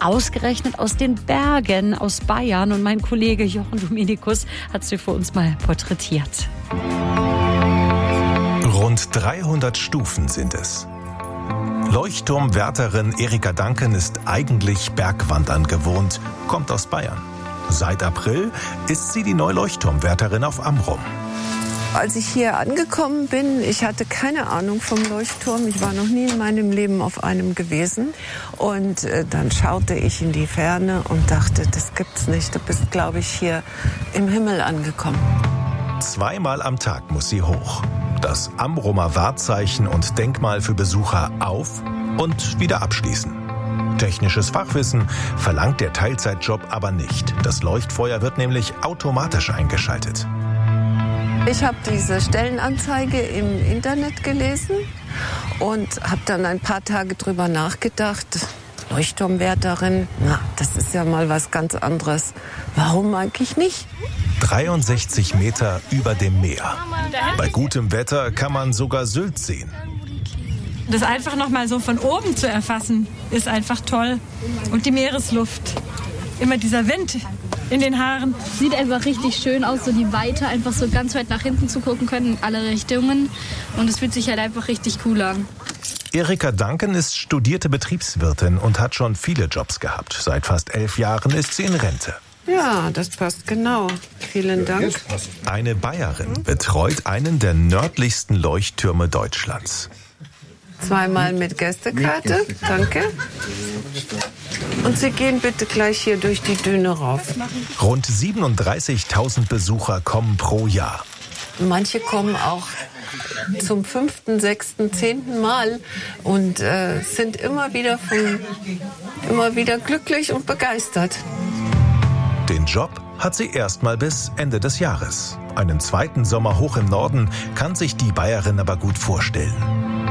ausgerechnet aus den Bergen aus Bayern. Und mein Kollege Jochen Dominikus hat sie für uns mal porträtiert. Rund 300 Stufen sind es. Leuchtturmwärterin Erika Duncan ist eigentlich Bergwandern gewohnt, kommt aus Bayern. Seit April ist sie die neue Leuchtturmwärterin auf Amrum. Als ich hier angekommen bin, ich hatte keine Ahnung vom Leuchtturm. Ich war noch nie in meinem Leben auf einem gewesen. Und dann schaute ich in die Ferne und dachte, das gibt's nicht. Du bist, glaube ich, hier im Himmel angekommen. 2-mal am Tag muss sie hoch. Das Amrumer Wahrzeichen und Denkmal für Besucher auf und wieder abschließen. Technisches Fachwissen verlangt der Teilzeitjob aber nicht. Das Leuchtfeuer wird nämlich automatisch eingeschaltet. Ich habe diese Stellenanzeige im Internet gelesen und habe dann ein paar Tage drüber nachgedacht. Leuchtturmwärterin, das ist ja mal was ganz anderes. Warum eigentlich nicht? 63 Meter über dem Meer. Bei gutem Wetter kann man sogar Sylt sehen. Das einfach noch mal so von oben zu erfassen, ist einfach toll. Und die Meeresluft. Immer dieser Wind in den Haaren. Sieht einfach richtig schön aus, so die Weite, einfach so ganz weit nach hinten zu gucken können, in alle Richtungen. Und es fühlt sich halt einfach richtig cool an. Erika Duncan ist studierte Betriebswirtin und hat schon viele Jobs gehabt. Seit fast 11 Jahren ist sie in Rente. Ja, das passt genau. Vielen Dank. Eine Bayerin betreut einen der nördlichsten Leuchttürme Deutschlands. 2-mal mit Gästekarte. Danke. Und Sie gehen bitte gleich hier durch die Düne rauf. Rund 37.000 Besucher kommen pro Jahr. Manche kommen auch zum 5., 6., 10. Mal und sind immer wieder glücklich und begeistert. Den Job hat sie erstmal bis Ende des Jahres. Einen zweiten Sommer hoch im Norden kann sich die Bayerin aber gut vorstellen.